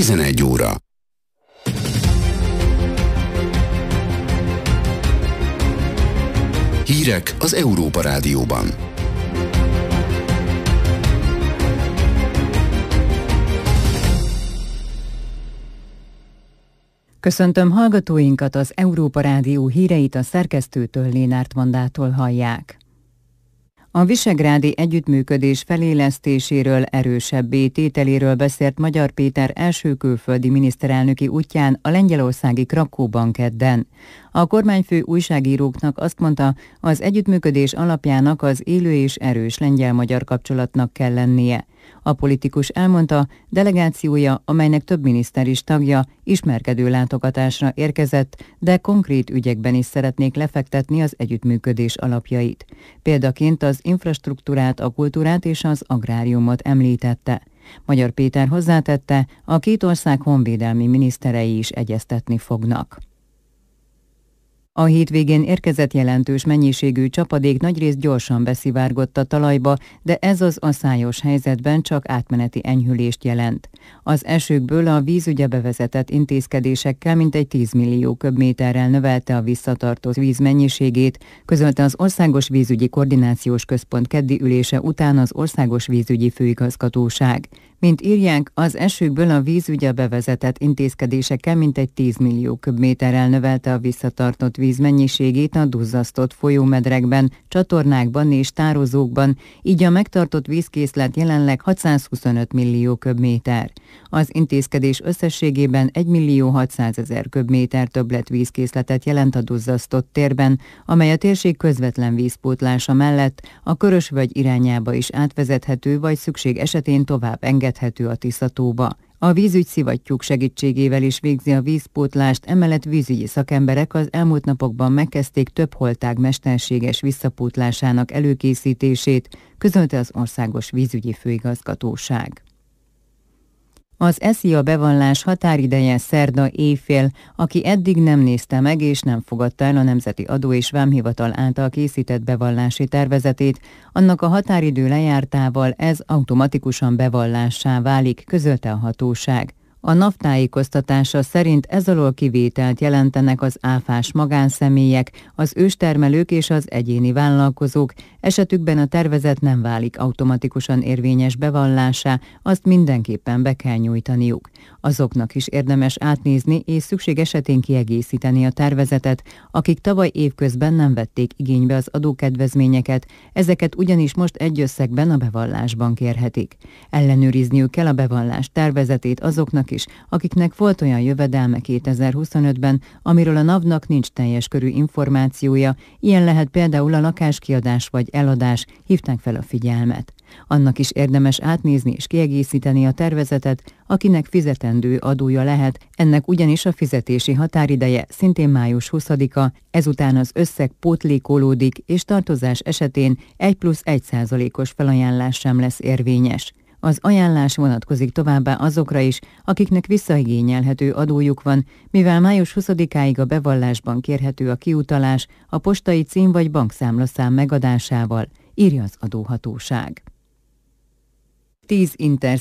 11 óra. Hírek az Európa Rádióban. Köszöntöm hallgatóinkat, az Európa Rádió híreit a szerkesztőtől, Lénárt Mandától hallják. A visegrádi együttműködés felélesztéséről, erősebbé tételéről beszélt Magyar Péter első külföldi miniszterelnöki útján a lengyelországi Krakóban kedden. A kormányfő újságíróknak azt mondta, az együttműködés alapjának az élő és erős lengyel-magyar kapcsolatnak kell lennie. A politikus elmondta, delegációja, amelynek több miniszter is tagja, ismerkedő látogatásra érkezett, de konkrét ügyekben is szeretnék lefektetni az együttműködés alapjait. Példaként az infrastruktúrát, a kultúrát és az agráriumot említette. Magyar Péter hozzátette, a két ország honvédelmi miniszterei is egyeztetni fognak. A hétvégén érkezett jelentős mennyiségű csapadék nagyrészt gyorsan beszivárgott a talajba, de ez az aszályos helyzetben csak átmeneti enyhülést jelent. Az esőkből a vízügye bevezetett intézkedésekkel mintegy 10 millió köbméterrel növelte a visszatartó víz mennyiségét, közölte az Országos Vízügyi Koordinációs Központ keddi ülése után az Országos Vízügyi Főigazgatóság. Mint írják, az esőkből a vízügye bevezetett intézkedésekkel mintegy 10 millió köbméterrel növelte a visszatartott víz mennyiségét a duzzasztott folyómedrekben, csatornákban és tározókban, így a megtartott vízkészlet jelenleg 625 millió köbméter. Az intézkedés összességében 1 millió 600 000 köbméter többlet vízkészletet jelent a duzzasztott térben, amely a térség közvetlen vízpótlása mellett a Körösvölgy irányába is átvezethető, vagy szükség esetén tovább engedhető a Tiszatóba. A vízügyszivattyúk segítségével is végzi a vízpótlást, emellett vízügyi szakemberek az elmúlt napokban megkezdték több holtág mesterséges visszapótlásának előkészítését, közölte az Országos Vízügyi Főigazgatóság. Az SZIA bevallás határideje szerda éjfél, aki eddig nem nézte meg és nem fogadta el a Nemzeti Adó és Vámhivatal által készített bevallási tervezetét, annak a határidő lejártával ez automatikusan bevallássá válik, közölte a hatóság. A NAV tájékoztatása szerint ez alól kivételt jelentenek az áfás magánszemélyek, az őstermelők és az egyéni vállalkozók, esetükben a tervezet nem válik automatikusan érvényes bevallássá, azt mindenképpen be kell nyújtaniuk. Azoknak is érdemes átnézni és szükség esetén kiegészíteni a tervezetet, akik tavaly évközben nem vették igénybe az adókedvezményeket, ezeket ugyanis most egy összegben a bevallásban kérhetik. Ellenőrizniük kell a bevallás tervezetét azoknak is, akiknek volt olyan jövedelme 2025-ben, amiről a NAV-nak nincs teljes körű információja, ilyen lehet például a lakáskiadás vagy eladás, hívták fel a figyelmet. Annak is érdemes átnézni és kiegészíteni a tervezetet, akinek fizetendő adója lehet, ennek ugyanis a fizetési határideje szintén május 20-a, ezután az összeg pótlékolódik, és tartozás esetén 1+1%-os felajánlás sem lesz érvényes. Az ajánlás vonatkozik továbbá azokra is, akiknek visszaigényelhető adójuk van, mivel május 20-áig a bevallásban kérhető a kiutalás a postai cím vagy bankszámlaszám megadásával, írja az adóhatóság. 10